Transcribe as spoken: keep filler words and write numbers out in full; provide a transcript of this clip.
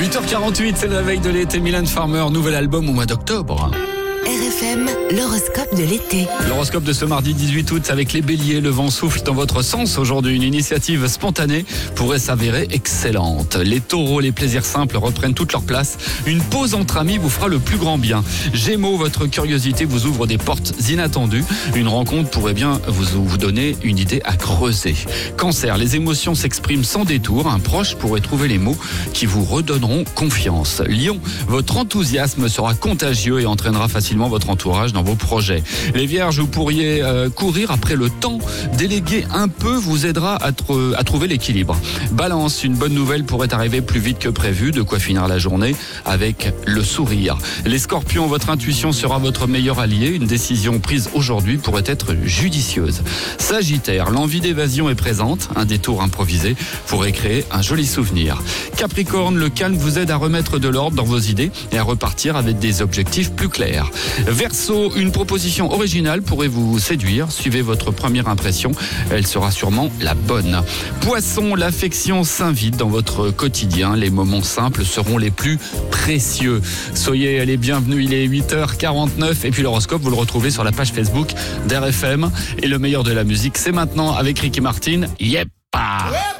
huit heures quarante-huit, c'est le réveil de l'été. Mylène Farmer, nouvel album au mois d'octobre. R F M, l'horoscope de l'été. L'horoscope de ce mardi dix-huit août avec les béliers. Le vent souffle dans votre sens aujourd'hui. Une initiative spontanée pourrait s'avérer excellente. Les taureaux, les plaisirs simples reprennent toute leur place. Une pause entre amis vous fera le plus grand bien. Gémeaux, votre curiosité vous ouvre des portes inattendues. Une rencontre pourrait bien vous, vous donner une idée à creuser. Cancer, les émotions s'expriment sans détour. Un proche pourrait trouver les mots qui vous redonneront confiance. Lion, votre enthousiasme sera contagieux et entraînera facilement votre entourage dans vos projets. Les vierges, vous pourriez euh, courir après le temps. Déléguer un peu vous aidera à, tr- à trouver l'équilibre. Balance, une bonne nouvelle pourrait arriver plus vite que prévu. De quoi finir la journée avec le sourire. Les scorpions, votre intuition sera votre meilleur allié. Une décision prise aujourd'hui pourrait être judicieuse. Sagittaire, l'envie d'évasion est présente. Un détour improvisé pourrait créer un joli souvenir. Capricorne, le calme vous aide à remettre de l'ordre dans vos idées et à repartir avec des objectifs plus clairs. Verseau, une proposition originale pourrait vous séduire. Suivez votre première impression, elle sera sûrement la bonne. Poisson, l'affection s'invite dans votre quotidien. Les moments simples seront les plus précieux. Soyez les bienvenus, il est huit heures quarante-neuf et puis l'horoscope, vous le retrouvez sur la page Facebook d'R F M. Et le meilleur de la musique, c'est maintenant avec Ricky Martin. Yep!